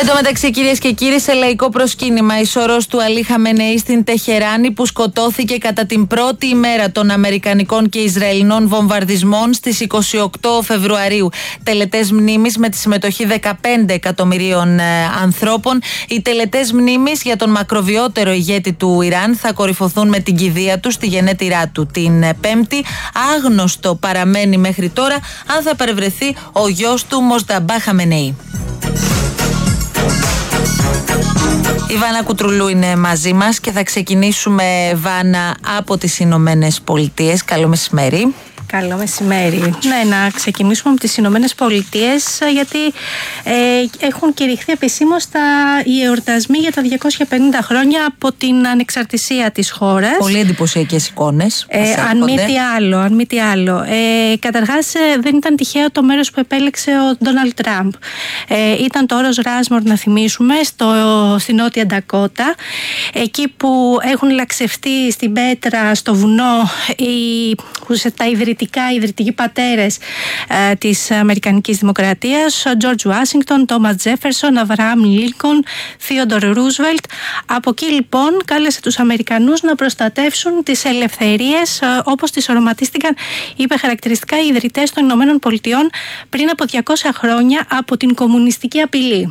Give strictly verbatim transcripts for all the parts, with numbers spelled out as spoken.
Εν τω μεταξύ, κυρίες και κύριοι, σε λαϊκό προσκύνημα η σωρός του Αλή Χαμενεή στην Τεχεράνη, που σκοτώθηκε κατά την πρώτη ημέρα των αμερικανικών και ισραηλινών βομβαρδισμών στις είκοσι οκτώ Φεβρουαρίου. Τελετές μνήμης με τη συμμετοχή δεκαπέντε εκατομμυρίων ε, ανθρώπων. Οι τελετές μνήμης για τον μακροβιότερο ηγέτη του Ιράν θα κορυφωθούν με την κηδεία του στη γενέτειρά του την Πέμπτη. Άγνωστο παραμένει μέχρι τώρα αν θα παρευρεθεί ο γιος του Μοζταμπά Χαμενεή. Η Βάνα Κουτρουλού είναι μαζί μας και θα ξεκινήσουμε, Βάνα, από τις Ηνωμένες Πολιτείες. Καλό μεσημέρι. Καλό μεσημέρι. Ναι, να ξεκινήσουμε από τις Ηνωμένες Πολιτείες, γιατί ε, έχουν κηρυχθεί επισήμως τα οι εορτασμοί για τα διακόσια πενήντα χρόνια από την ανεξαρτησία της χώρας. Πολύ εντυπωσιακές εικόνες. Ε, αν μη τι άλλο. Αν μη τι άλλο. Ε, καταρχάς, ε, δεν ήταν τυχαίο το μέρος που επέλεξε ο Ντόναλντ Τραμπ. Ε, ήταν το όρος Ράσμορ, να θυμίσουμε, στο, στη Νότια Ντακότα. Εκεί που έχουν λαξευτεί στην πέτρα, στο βουνό, οι, τα ιδρυτικά οι ιδρυτικοί πατέρες ε, της Αμερικανικής Δημοκρατίας, ο Τζορτζ Ουάσιγκτον, Τόμας Τζέφερσον, Αβραάμ Λίνκον, Θείοντορ Ρούσβελτ. Από εκεί λοιπόν κάλεσε τους Αμερικανούς να προστατεύσουν τις ελευθερίες ε, όπως τις οραματίστηκαν, είπε χαρακτηριστικά, οι ιδρυτές των Ηνωμένων Πολιτειών πριν από διακόσια χρόνια από την κομμουνιστική απειλή.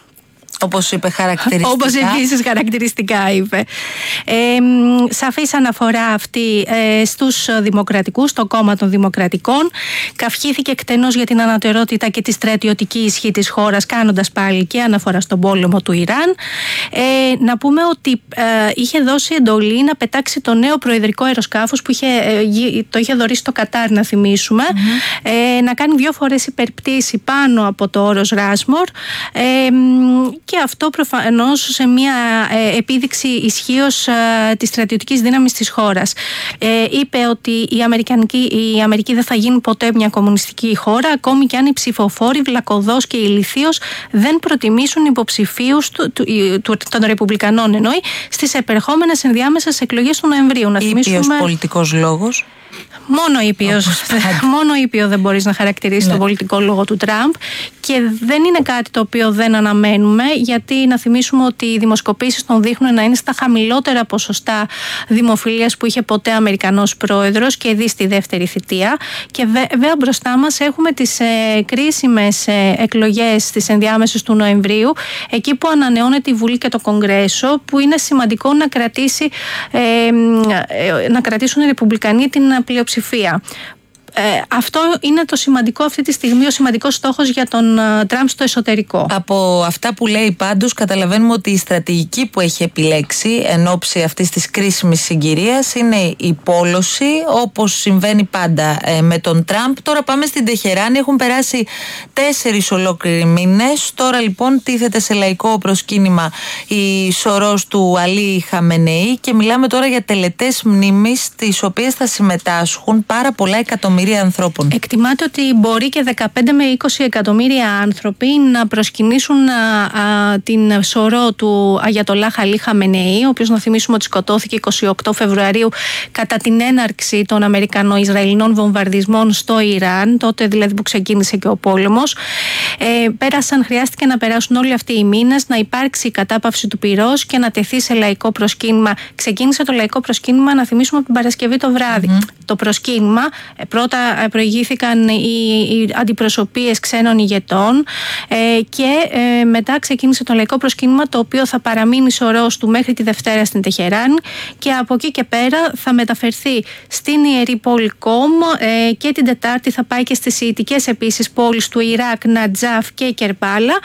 Όπως είπε χαρακτηριστικά. Όπως επίσης χαρακτηριστικά είπε. Ε, σαφής αναφορά αυτή ε, στους δημοκρατικούς, στο κόμμα των δημοκρατικών. Καυχήθηκε εκτενώς για την ανατερότητα και τη στρατιωτική ισχύ της χώρας, κάνοντας πάλι και αναφορά στον πόλεμο του Ιράν. Ε, να πούμε ότι ε, είχε δώσει εντολή να πετάξει το νέο προεδρικό αεροσκάφος που είχε, ε, το είχε δωρήσει το Κατάρ, να θυμίσουμε, mm-hmm. ε, να κάνει δύο φορές υπερπτήση πάνω από το όρος Ράσμορ. Ε, Και αυτό προφανώς σε μια ε, επίδειξη ισχύως ε, της στρατιωτικής δύναμης της χώρας. Ε, είπε ότι η, Αμερικανική, η Αμερική δεν θα γίνει ποτέ μια κομμουνιστική χώρα, ακόμη και αν οι ψηφοφόροι βλακωδώς και ηλιθίως δεν προτιμήσουν υποψηφίους του, του, του, των Ρεπουμπλικανών, εννοεί, στις επερχόμενες ενδιάμεσες εκλογές του Νοεμβρίου. Να θυμίσουμε... Ήπιος πολιτικός λόγος. Μόνο ήπιος, μόνο ήπιο δεν μπορείς να χαρακτηρίσεις, ναι, τον πολιτικό λόγο του Τραμπ, και δεν είναι κάτι το οποίο δεν αναμένουμε, γιατί να θυμίσουμε ότι οι δημοσκοπήσεις τον δείχνουν να είναι στα χαμηλότερα ποσοστά δημοφιλίας που είχε ποτέ Αμερικανός πρόεδρος, και δει στη δεύτερη θητεία. Και βέβαια μπροστά μας έχουμε τις ε, κρίσιμες ε, εκλογές τις ενδιάμεσες του Νοεμβρίου, εκεί που ανανεώνεται η Βουλή και το Κογκρέσο, που είναι σημαντικό να, κρατήσει, ε, ε, να κρατήσουν οι Ρεπουμπλικανοί την πλειοψηφία. Ε, αυτό είναι το σημαντικό αυτή τη στιγμή, ο σημαντικός στόχος για τον uh, Τραμπ στο εσωτερικό. Από αυτά που λέει πάντως καταλαβαίνουμε ότι η στρατηγική που έχει επιλέξει εν ώψη αυτής της κρίσιμης συγκυρίας είναι η πόλωση, όπως συμβαίνει πάντα ε, με τον Τραμπ. Τώρα πάμε στην Τεχεράνη, έχουν περάσει τέσσερις ολόκληροι μήνες. Τώρα λοιπόν τίθεται σε λαϊκό προσκύνημα η σωρός του Αλή Χαμενεή και μιλάμε τώρα για τελετές μνήμης, τις οποίες θα συμμετάσχουν πάρα πολλά εκατομμύρια ανθρώπων. Εκτιμάται ότι μπορεί και δεκαπέντε με είκοσι εκατομμύρια άνθρωποι να προσκυνήσουν α, α, την σωρό του Αγιατολάχ Αλή Χαμενεή, ο οποίος, να θυμίσουμε, ότι σκοτώθηκε εικοστή ογδόη Φεβρουαρίου κατά την έναρξη των Αμερικανο-Ισραηλινών βομβαρδισμών στο Ιράν, τότε δηλαδή που ξεκίνησε και ο πόλεμος. Ε, πέρασαν, χρειάστηκε να περάσουν όλοι αυτοί οι μήνες, να υπάρξει η κατάπαυση του πυρός και να τεθεί σε λαϊκό προσκύνημα. Ξεκίνησε το λαϊκό προσκύνημα, να θυμίσουμε, από την Παρασκευή το βράδυ. Mm-hmm. Το προσκύνημα, πρώτα προηγήθηκαν οι, οι αντιπροσωπείες ξένων ηγετών ε, και ε, μετά ξεκίνησε το λαϊκό προσκύνημα, το οποίο θα παραμείνει σωρός του μέχρι τη Δευτέρα στην Τεχεράνη, και από εκεί και πέρα θα μεταφερθεί στην ιερή πόλη Κόμ ε, και την Τετάρτη θα πάει και στις σιητικές επίσης πόλεις του Ιράκ, Νατζάφ και Κερμπάλα,